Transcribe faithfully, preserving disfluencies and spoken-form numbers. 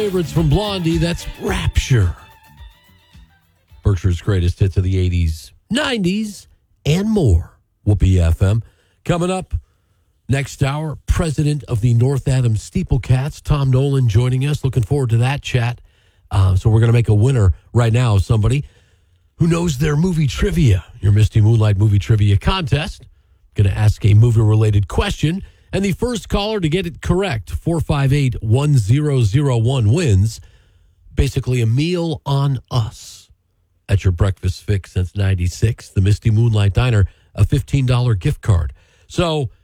Favorites from Blondie, that's Rapture. Berkshire's greatest hits of the eighties, nineties, and more. Whoopee F M. Coming up next hour, president of the North Adams Steeplecats, Tom Nolan, joining us. Looking forward to that chat. Uh, so we're going to make a winner right now, somebody who knows their movie trivia. Your Misty Moonlight movie trivia contest. Going to ask a movie-related question. And the first caller to get it correct, four five eight, one zero zero one, wins basically a meal on us at your breakfast fix since ninety-six, the Misty Moonlight Diner, a fifteen dollars gift card. So